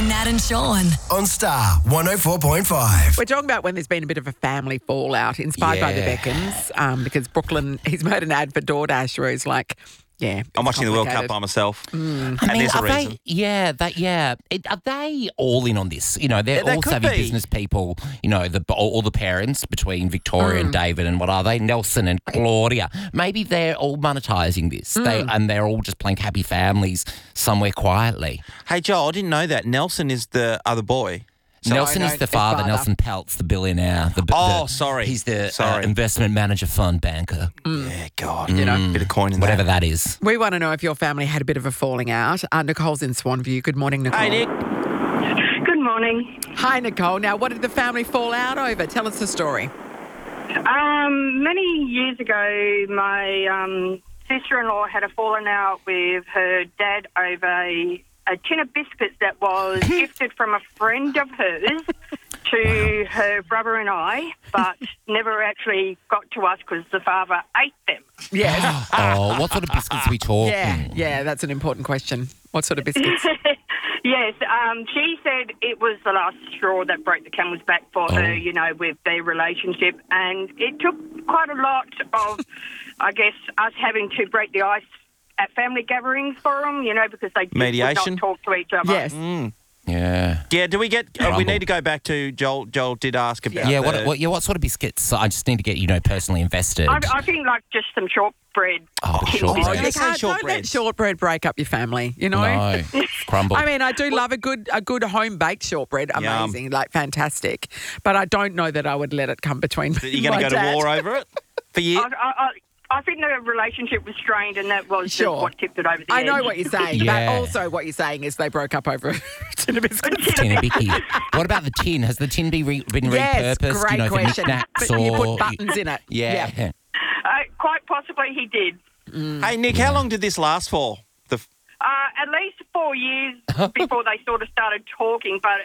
Nat and Sean. On Star 104.5. We're talking about when there's been a bit of a family fallout inspired by the Yeah. Beckhams because Brooklyn, he's made an ad for DoorDash where he's like, yeah. I'm watching the World Cup by complicated. myself. And I mean, there's a are reason. are they all in on this? You know, they're They all could savvy be. business people. You know, all the parents between Victoria and David, and what are they? Nelson and Claudia. Maybe they're all monetizing this. They're all just playing happy families somewhere quietly. Hey, Joel, I didn't know that. Nelson is the other boy. Nelson is the father. Nelson Peltz, the billionaire. Sorry. He's the Sorry. investment manager, fund banker, Yeah, God. You know, bit of coin in whatever that. that is. We want to know if your family had a bit of a falling out. Nicole's in Swanview. Good morning, Nicole. Hey, Nick. Good morning. Hi, Nicole. Now, what did the family fall out over? Tell us the story. Many years ago, my sister-in-law had a falling out with her dad over a tin of biscuits that was gifted from a friend of hers to her brother and I, but never actually got to us because the father ate them. Yes. Oh, what sort of biscuits are we talking? Yeah, that's an important question. What sort of biscuits? Yes, she said it was the last straw that broke the camel's back for her, you know, with their relationship. And it took quite a lot of, I guess, us having to break the ice at family gatherings for them, you know, because they just would Mediation? not talk to each other. Yes. Yeah. Yeah, do we get... we Rumble. need to go back to Joel. Joel did ask about Yeah, the- what sort of biscuits? I just need to get, personally invested. I think like just some shortbread. Oh, tin shortbread. biscuits. you say Don't shortbread. let shortbread break up your family, you know? No, crumble. I mean, I do love a good home-baked shortbread. Yum. Amazing, like fantastic. But I don't know that I would let it come between That you're going my to go dad. to war over it for years? I think the relationship was strained, and that was Sure. just what tipped it over the I edge. know what you're saying, Yeah. but also what you're saying is they broke up over a tin of biscuits. Tin of Bicky. What about the tin? Has the tin been Yes, repurposed? great for question. knickknacks But you or put buttons in it. Yeah. Quite possibly he did. Hey, Nick, how long did this last for? At least 4 years before they sort of started talking, but